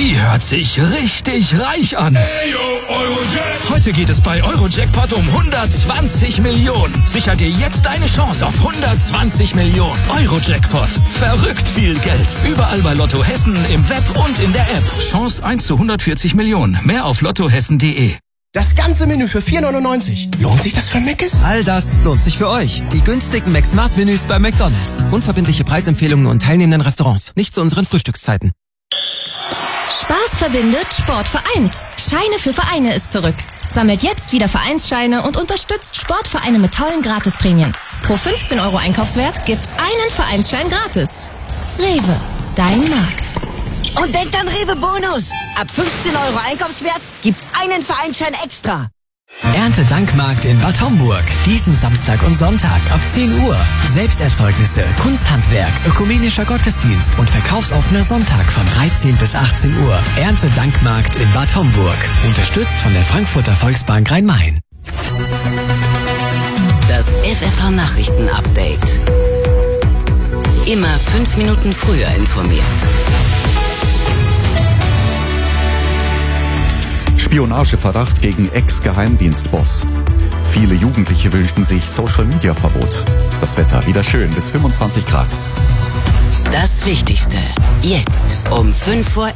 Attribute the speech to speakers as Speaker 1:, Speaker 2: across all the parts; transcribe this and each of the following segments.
Speaker 1: Die hört sich richtig reich an. Heute geht es bei Eurojackpot um 120 Millionen. Sicher dir jetzt deine Chance auf 120 Millionen. Eurojackpot. Verrückt viel Geld. Überall bei Lotto Hessen, im Web und in der App. Chance 1 zu 140 Millionen. Mehr auf lottohessen.de.
Speaker 2: Das ganze Menü für 4,99. Lohnt sich das für Mc's?
Speaker 3: All das lohnt sich für euch. Die günstigen McSmart-Menüs bei McDonald's. Unverbindliche Preisempfehlungen und teilnehmenden Restaurants. Nicht zu unseren Frühstückszeiten.
Speaker 4: Spaß verbindet, Sport vereint. Scheine für Vereine ist zurück. Sammelt jetzt wieder Vereinsscheine und unterstützt Sportvereine mit tollen Gratisprämien. Pro 15 € Einkaufswert gibt's einen Vereinsschein gratis. Rewe, dein Markt.
Speaker 5: Und denkt an Rewe Bonus. Ab 15 € Einkaufswert gibt's einen Vereinsschein extra.
Speaker 6: Erntedankmarkt in Bad Homburg. Diesen Samstag und Sonntag ab 10 Uhr. Selbsterzeugnisse, Kunsthandwerk, ökumenischer Gottesdienst und verkaufsoffener Sonntag von 13 bis 18 Uhr. Erntedankmarkt in Bad Homburg. Unterstützt von der Frankfurter Volksbank Rhein-Main.
Speaker 7: Das FFH-Nachrichten-Update. Immer 5 Minuten früher informiert.
Speaker 8: Spionageverdacht gegen Ex-Geheimdienstboss. Viele Jugendliche wünschen sich Social-Media-Verbot. Das Wetter wieder schön bis 25 Grad.
Speaker 7: Das Wichtigste. Jetzt um 5:11 Uhr.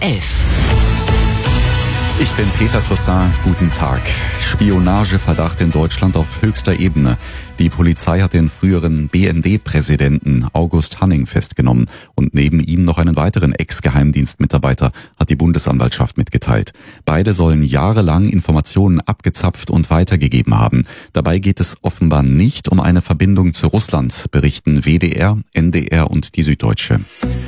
Speaker 8: Ich bin Peter Toussaint. Guten Tag. Spionageverdacht in Deutschland auf höchster Ebene. Die Polizei hat den früheren BND-Präsidenten August Hanning festgenommen und neben ihm noch einen weiteren Ex-Geheimdienstmitarbeiter, hat die Bundesanwaltschaft mitgeteilt. Beide sollen jahrelang Informationen abgezapft und weitergegeben haben. Dabei geht es offenbar nicht um eine Verbindung zu Russland, berichten WDR, NDR und die Süddeutsche.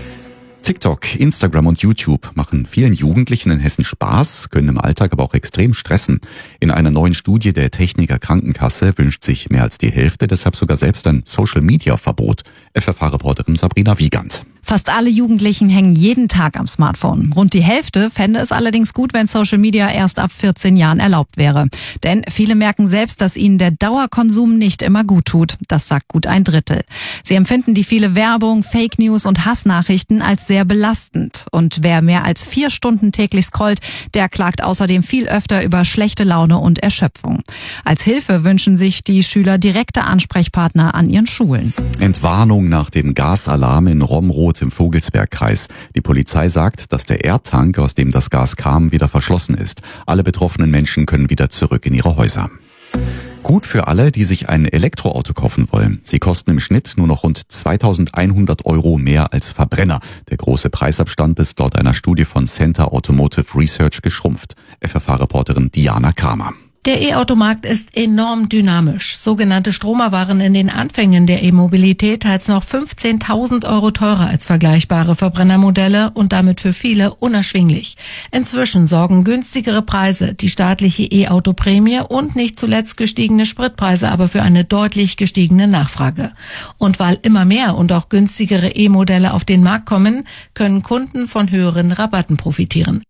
Speaker 8: TikTok, Instagram und YouTube machen vielen Jugendlichen in Hessen Spaß, können im Alltag aber auch extrem stressen. In einer neuen Studie der Techniker Krankenkasse wünscht sich mehr als die Hälfte deshalb sogar selbst ein Social-Media-Verbot. FFH-Reporterin Sabrina Wiegand.
Speaker 9: Fast alle Jugendlichen hängen jeden Tag am Smartphone. Rund die Hälfte fände es allerdings gut, wenn Social Media erst ab 14 Jahren erlaubt wäre. Denn viele merken selbst, dass ihnen der Dauerkonsum nicht immer gut tut. Das sagt gut ein Drittel. Sie empfinden die viele Werbung, Fake News und Hassnachrichten als sehr belastend. Und wer mehr als 4 Stunden täglich scrollt, der klagt außerdem viel öfter über schlechte Laune und Erschöpfung. Als Hilfe wünschen sich die Schüler direkte Ansprechpartner an ihren Schulen.
Speaker 8: Entwarnung nach dem Gasalarm in Romroth im Vogelsbergkreis. Die Polizei sagt, dass der Erdtank, aus dem das Gas kam, wieder verschlossen ist. Alle betroffenen Menschen können wieder zurück in ihre Häuser. Gut für alle, die sich ein Elektroauto kaufen wollen. Sie kosten im Schnitt nur noch rund 2.100 € mehr als Verbrenner. Der große Preisabstand ist laut einer Studie von Center Automotive Research geschrumpft. FFH-Reporterin Diana Kramer.
Speaker 10: Der E-Automarkt ist enorm dynamisch. Sogenannte Stromer waren in den Anfängen der E-Mobilität teils noch 15.000 € teurer als vergleichbare Verbrennermodelle und damit für viele unerschwinglich. Inzwischen sorgen günstigere Preise, die staatliche E-Auto-Prämie und nicht zuletzt gestiegene Spritpreise aber für eine deutlich gestiegene Nachfrage. Und weil immer mehr und auch günstigere E-Modelle auf den Markt kommen, können Kunden von höheren Rabatten profitieren.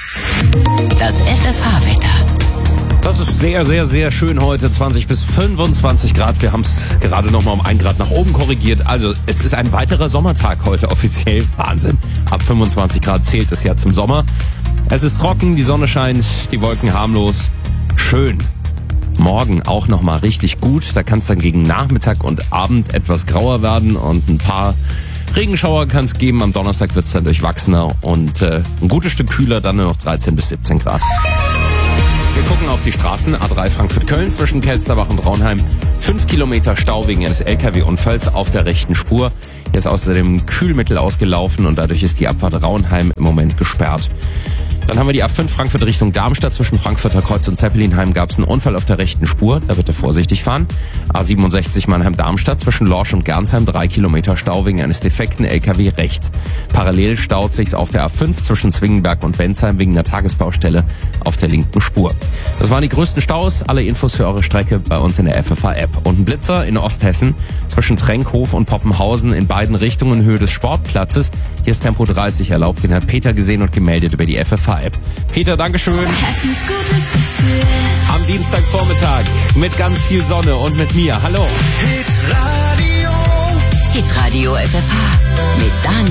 Speaker 7: Das FFH-Wetter.
Speaker 11: Das ist sehr, sehr, sehr schön heute, 20 bis 25 Grad. Wir haben es gerade noch mal um 1 Grad nach oben korrigiert. Also es ist ein weiterer Sommertag heute offiziell. Wahnsinn. Ab 25 Grad zählt es ja zum Sommer. Es ist trocken, die Sonne scheint, die Wolken harmlos. Schön. Morgen auch noch mal richtig gut. Da kann es dann gegen Nachmittag und Abend etwas grauer werden und ein paar Regenschauer kann es geben. Am Donnerstag wird es dann durchwachsener und ein gutes Stück kühler, dann nur noch 13 bis 17 Grad. Wir gucken auf die Straßen. A3 Frankfurt-Köln zwischen Kelsterbach und Raunheim. 5 Kilometer Stau wegen eines LKW-Unfalls auf der rechten Spur. Hier ist außerdem Kühlmittel ausgelaufen und dadurch ist die Abfahrt Raunheim im Moment gesperrt. Dann haben wir die A5 Frankfurt Richtung Darmstadt. Zwischen Frankfurter Kreuz und Zeppelinheim gab es einen Unfall auf der rechten Spur. Da bitte vorsichtig fahren. A67 Mannheim-Darmstadt zwischen Lorsch und Gernsheim. 3 Kilometer Stau wegen eines defekten LKW rechts. Parallel staut sich's auf der A5 zwischen Zwingenberg und Bensheim wegen einer Tagesbaustelle auf der linken Spur. Das waren die größten Staus. Alle Infos für eure Strecke bei uns in der FFH-App. Und ein Blitzer in Osthessen zwischen Trenkhof und Poppenhausen in beiden Richtungen in Höhe des Sportplatzes. Hier ist Tempo 30 erlaubt. Den hat Peter gesehen und gemeldet über die FFH-App. Peter, Dankeschön.
Speaker 4: Hessens gutes Gefühl.
Speaker 11: Am Dienstagvormittag mit ganz viel Sonne und mit mir. Hallo.
Speaker 7: Hitradio FFH mit Daniel.